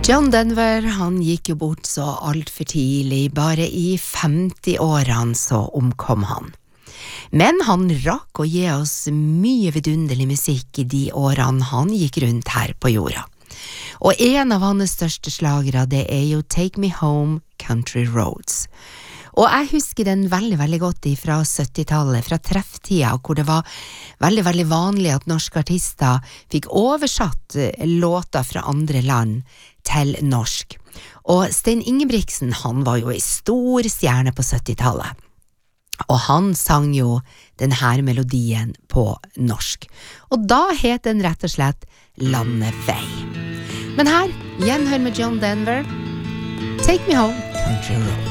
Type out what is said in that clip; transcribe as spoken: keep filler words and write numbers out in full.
John Denver, han gikk jo bort så alt for tidlig, bare i femti-årene så omkom han. Men han rakk å gi oss mye vidunderlig musikk i de årene han gikk rundt her på jorda. Og en av hans største slagere, det er jo Take Me Home, Country Roads. Og jeg husker den veldig, veldig godt fra syttitallet, fra trefftida, hvor det var veldig, veldig vanlig at norske artister fikk oversatt låter fra andre land til norsk. Og Stein Ingebrigtsen, han var jo en stor stjerne på syttitallet. Og han sang jo denne melodien på norsk. Og da het den rett og slett Landevei. Men her, gjenhør med John Denver, Take Me Home, Country Roads.